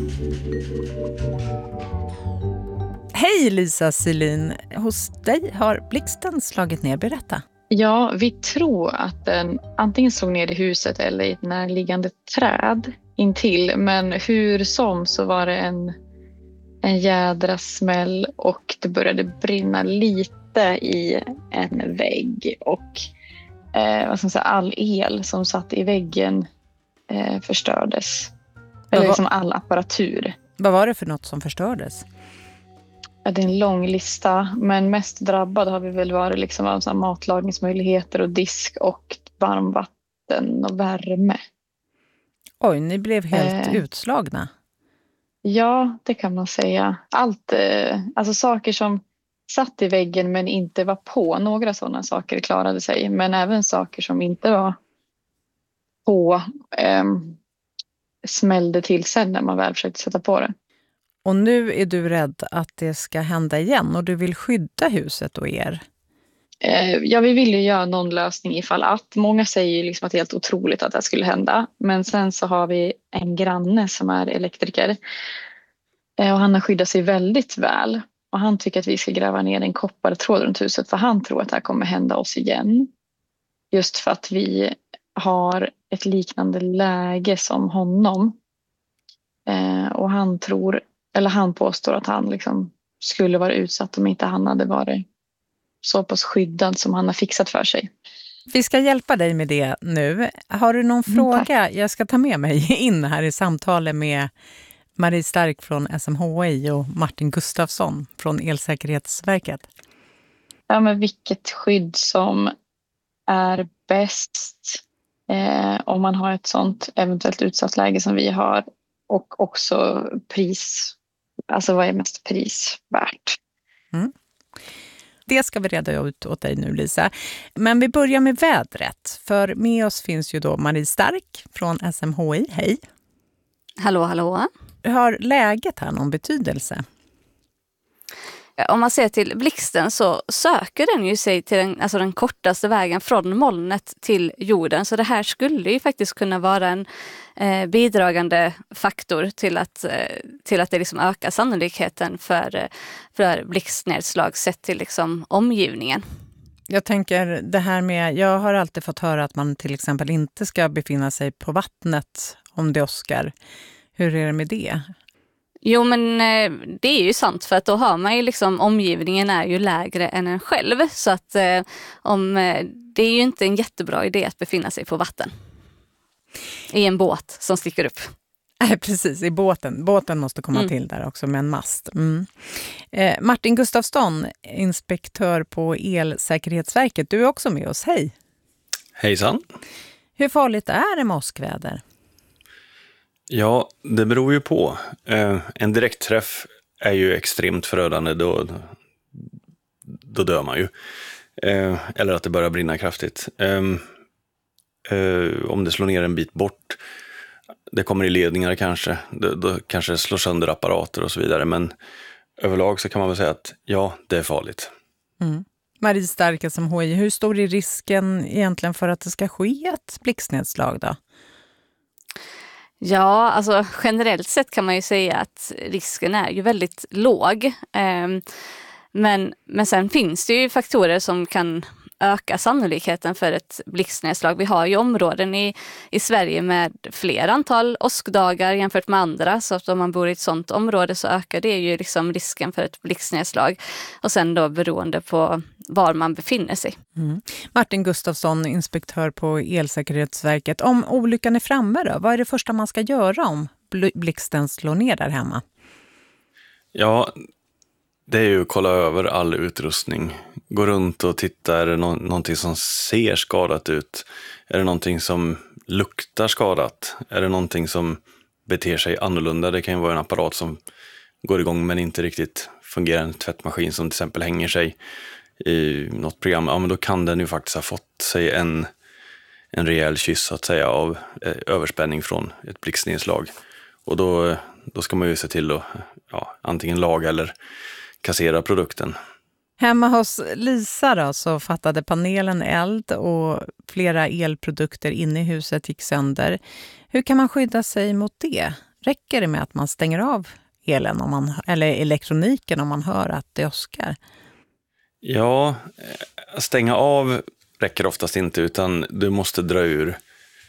Hej Lisa Selin, hos dig har blixten slagit ner, berätta. Ja, vi tror att den antingen slog ner i huset eller i ett närliggande träd intill. Men hur som så var det en jädra smäll och det började brinna lite i en vägg. Och vad ska man säga, all el som satt i väggen förstördes. Eller liksom all apparatur. Vad var det för något som förstördes? Det är en lång lista, men mest drabbad har vi väl varit liksom av så matlagningsmöjligheter och disk och varmvatten och värme. Oj, ni blev helt utslagna. Ja, det kan man säga. Allt, alltså saker som satt i väggen men inte var på. Några sådana saker klarade sig, men även saker som inte var på smällde till sen när man väl försökte sätta på det. Och nu är du rädd att det ska hända igen och du vill skydda huset och er. Ja, vi vill ju göra någon lösning ifall att. Många säger ju liksom att det är helt otroligt att det skulle hända. Men sen så har vi en granne som är elektriker. Och han har skyddat sig väldigt väl. Och han tycker att vi ska gräva ner en koppartråd runt huset. För han tror att det här kommer hända oss igen. Just för att vi har ett liknande läge som honom. Och han påstår att han liksom skulle vara utsatt om inte han hade varit så pass skyddad som han har fixat för sig. Vi ska hjälpa dig med det nu. Har du någon fråga? Tack. Jag ska ta med mig in här i samtalet med Marie Stark från SMHI och Martin Gustafsson från Elsäkerhetsverket. Ja, men vilket skydd som är bäst om man har ett sånt eventuellt utsatt läge som vi har. Och också pris. Alltså vad är mest prisvärt? Mm. Det ska vi reda ut åt dig nu, Lisa. Men vi börjar med vädret. För med oss finns ju då Marie Stark från SMHI. Hej! Hallå, hallå. Har läget här någon betydelse? Om man ser till blixten så söker den ju sig till den kortaste vägen från molnet till jorden. Så det här skulle ju faktiskt kunna vara en bidragande faktor till att det liksom ökar sannolikheten för blixtnedslag sett till liksom omgivningen. Jag tänker det här med, jag har alltid fått höra att man till exempel inte ska befinna sig på vattnet om det åskar. Hur är det med det? Jo, men det är ju sant, för att då har man ju liksom, omgivningen är ju lägre än en själv, så att det är ju inte en jättebra idé att befinna sig på vatten. I en båt som sticker upp. Precis, i båten. Båten måste komma till där också med en mast. Mm. Martin Gustafsson, inspektör på Elsäkerhetsverket. Du är också med oss. Hej! Hejsan! Hur farligt är det med åskväder? Ja, det beror ju på. En direktträff är ju extremt förödande, då dör man ju. Eller att det börjar brinna kraftigt. Om det slår ner en bit bort, det kommer i ledningar kanske, då kanske det slår sönder apparater och så vidare. Men överlag så kan man väl säga att ja, det är farligt. Mm. Marie Stark som HI, hur stor är risken egentligen för att det ska ske ett blixtnedslag då? Ja, alltså generellt sett kan man ju säga att risken är ju väldigt låg. Men sen finns det ju faktorer som kan öka sannolikheten för ett blixtnedslag. Vi har ju områden i Sverige med fler antal åskdagar jämfört med andra. Så att om man bor i ett sådant område så ökar det ju liksom risken för ett blixtnedslag. Och sen då beroende på var man befinner sig. Mm. Martin Gustafsson, inspektör på Elsäkerhetsverket. Om olyckan är framme då, vad är det första man ska göra om blixten slår ner där hemma? Ja, det är ju att kolla över all utrustning. Gå runt och titta, är det någonting som ser skadat ut? Är det någonting som luktar skadat? Är det någonting som beter sig annorlunda? Det kan ju vara en apparat som går igång men inte riktigt fungerande tvättmaskin som till exempel hänger sig i något program, ja men då kan den ju faktiskt ha fått sig en rejäl kyss så att säga av överspänning från ett blixtnedslag. Och då ska man ju se till att antingen laga eller kassera produkten. Hemma hos Lisa då, så fattade panelen eld och flera elprodukter inne i huset gick sönder. Hur kan man skydda sig mot det? Räcker det med att man stänger av elen eller elektroniken om man hör att det åskar? Ja, stänga av räcker oftast inte, utan du måste dra ur